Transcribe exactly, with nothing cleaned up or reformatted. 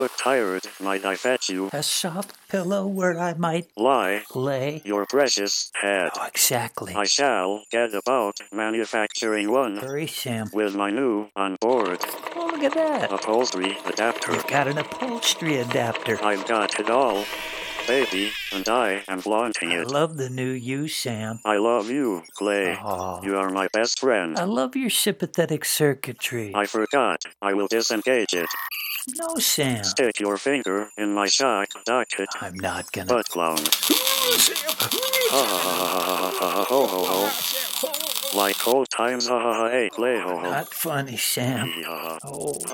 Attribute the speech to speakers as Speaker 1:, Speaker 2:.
Speaker 1: but tired, might I fetch you
Speaker 2: a soft pillow where I might
Speaker 1: lie
Speaker 2: lay
Speaker 1: your precious head?
Speaker 2: Oh, exactly.
Speaker 1: I shall get about manufacturing one
Speaker 2: Hurry, Sam.
Speaker 1: with my new on-board
Speaker 2: Oh, look at that.
Speaker 1: upholstery adapter.
Speaker 2: You've got an upholstery adapter.
Speaker 1: I've got it all, baby, and I am flaunting
Speaker 2: I
Speaker 1: it.
Speaker 2: love the new you, Sam.
Speaker 1: I love you, Clay.
Speaker 2: Oh.
Speaker 1: You are my best friend.
Speaker 2: I love your sympathetic circuitry.
Speaker 1: I forgot. I will disengage it.
Speaker 2: No, Sam.
Speaker 1: Stick your finger in my shock docket.
Speaker 2: I'm not gonna.
Speaker 1: Butt clown. Ha ha ha ha ha ha ho ho ho. Like old times, ha ha ha, hey, Clay, ho ho.
Speaker 2: Not funny, Sam.
Speaker 1: Hee, ha, ha.
Speaker 2: Oh.